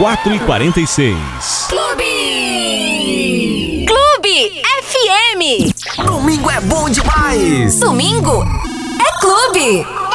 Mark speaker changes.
Speaker 1: 4h46.
Speaker 2: Clube FM.
Speaker 3: Domingo é bom demais.
Speaker 2: Domingo é clube.